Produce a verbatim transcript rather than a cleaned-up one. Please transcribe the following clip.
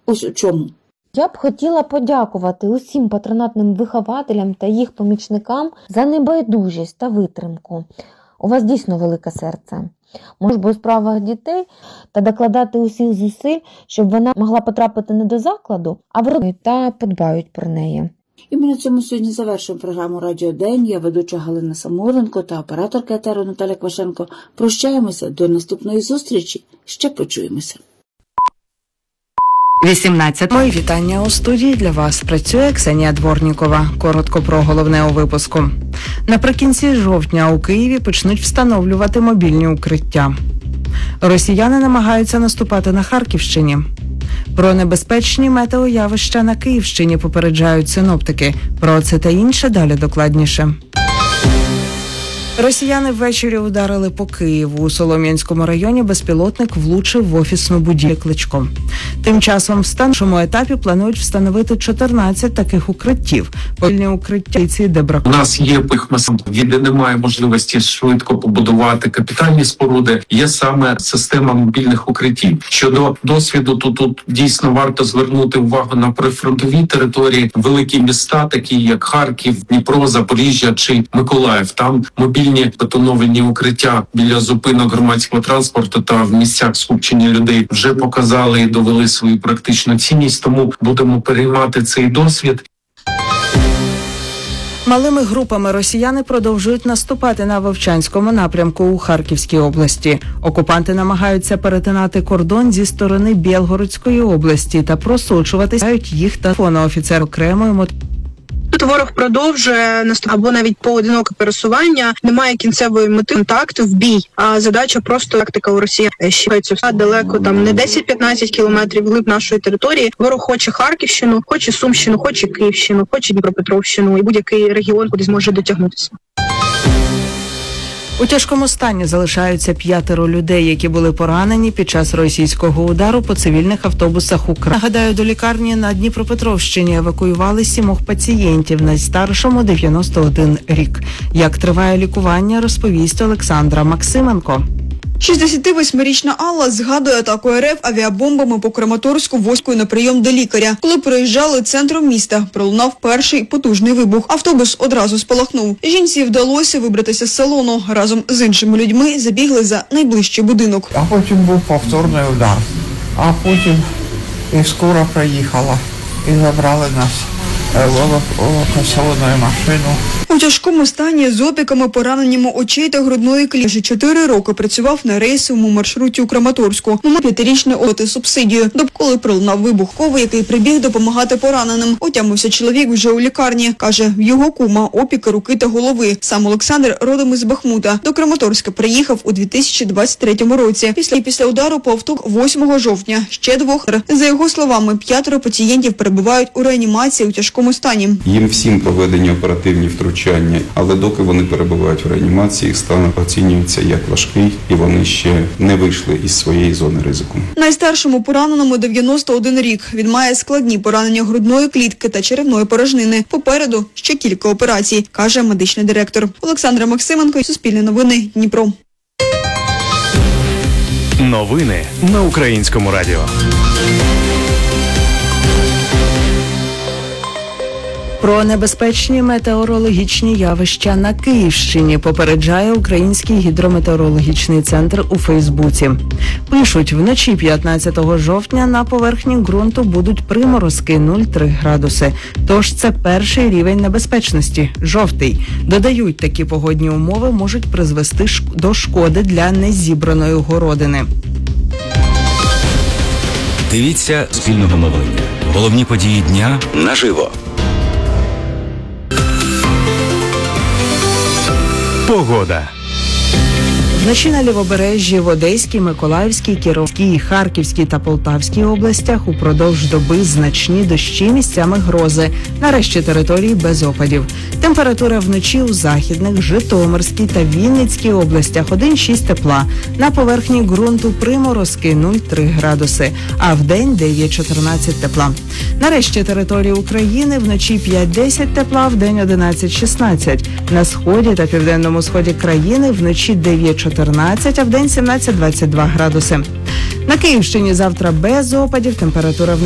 Ось у чому. Я б хотіла подякувати усім патронатним вихователям та їх помічникам за небайдужість та витримку. У вас дійсно велике серце. Може бо у справах дітей та докладати усіх зусиль, щоб вона могла потрапити не до закладу, а в родину та подбають про неї. І ми на цьому сьогодні завершуємо програму «Радіо День». Я ведуча Галина Самойленко та операторка етеру Наталя Квашенко. Прощаємося. До наступної зустрічі. Ще почуємося. вісімнадцять. Мої вітання у студії. Для вас працює Ксенія Дворнікова. Коротко про головне у випуску. Наприкінці жовтня у Києві почнуть встановлювати мобільні укриття. Росіяни намагаються наступати на Харківщині. Про небезпечні метеоявища на Київщині попереджають синоптики. Про це та інше далі докладніше. Росіяни ввечері ударили по Києву. У Солом'янському районі безпілотник влучив в офісну будівлю Кличко. Тим часом в станшому етапі планують встановити чотирнадцять таких укриттів. Мобільні укриття ці, де брак. У нас є пихмасам, де немає можливості швидко побудувати капітальні споруди. Є саме система мобільних укриттів. Щодо досвіду, то тут дійсно варто звернути увагу на прифронтові території, великі міста, такі як Харків, Дніпро, Запоріжжя чи Миколаїв. Там мобільні бетоновані укриття біля зупинок громадського транспорту та в місцях скупчення людей вже показали і довели свою практичну цінність, тому будемо переймати цей досвід. Малими групами росіяни продовжують наступати на Вовчанському напрямку у Харківській області. Окупанти намагаються перетинати кордон зі сторони Білгородської області та просочуватися їх та фоноофіцер окремої мотивації. Тут ворог продовжує наступ або навіть поодиноке пересування, немає кінцевої мети контакту в бій. А задача просто тактика у Росії щіпається все далеко, там не десять-п'ятнадцять кілометрів глиб нашої території. Ворог хоче Харківщину, хоче Сумщину, хоче Київщину, хоче Дніпропетровщину і будь-який регіон, куди зможе дотягнутися. У тяжкому стані залишаються п'ятеро людей, які були поранені під час російського удару по цивільних автобусах України. Нагадаю, до лікарні на Дніпропетровщині евакуювали сімох пацієнтів, найстаршому дев'яносто один рік. Як триває лікування, розповість Олександра Максименко. шістдесятивосьмирічна Алла згадує атаку РФ авіабомбами по Краматорську возкою на прийом до лікаря. Коли проїжджали центром міста, пролунав перший потужний вибух. Автобус одразу спалахнув. Жінці вдалося вибратися з салону. Разом з іншими людьми забігли за найближчий будинок. А потім був повторний удар. А потім і скоро приїхала і забрали нас евакуаційною машиною. У тяжкому стані з опіками, пораненнями очей та грудної клітки. Вже чотири роки працював на рейсовому маршруті у Краматорську. Мама п'ятирічний оти субсидію. Коли пролунав вибух, Ковий, який прибіг допомагати пораненим. Отямився чоловік вже у лікарні. Каже, в його кума опіки руки та голови. Сам Олександр родом із Бахмута. До Краматорська приїхав у дві тисячі двадцять третьому році. Після, після удару по авто восьмого жовтня. Ще двох. За його словами, п'ятеро пацієнтів перебувають у реанімації у тяжкому стані. Їм всім проведені оперативні втручання, але доки вони перебувають в реанімації, їх стан оцінюється як важкий, і вони ще не вийшли із своєї зони ризику. Найстаршому пораненому дев'яносто один рік. Він має складні поранення грудної клітки та черевної порожнини. Попереду ще кілька операцій, каже медичний директор. Олександра Максименко, Суспільне новини, Дніпро. Новини на Українському радіо. Про небезпечні метеорологічні явища на Київщині попереджає Український гідрометеорологічний центр у Фейсбуці. Пишуть, вночі п'ятнадцятого жовтня на поверхні ґрунту будуть приморозки нуль цілих три градуси. Тож це перший рівень небезпечності – жовтий. Додають, такі погодні умови можуть призвести до шкоди для незібраної городини. Дивіться спільного мовлення. Головні події дня наживо. Погода. Вночі на Лівобережжі, в Одеській, Миколаївській, Кіровській, Харківській та Полтавській областях упродовж доби значні дощі, місцями грози. Нарешті території без опадів. Температура вночі у Західних, Житомирській та Вінницькій областях один цілих шість тепла. На поверхні ґрунту приморозки нуль цілих три градуси, а вдень дев'ять чотирнадцять тепла. Нарешті території України вночі п'ять десять тепла, вдень одинадцять шістнадцять. На сході та південному сході країни вночі дев'ять чотирнадцять, а вдень сімнадцять двадцять два градуси. На Київщині завтра без опадів, температура вночі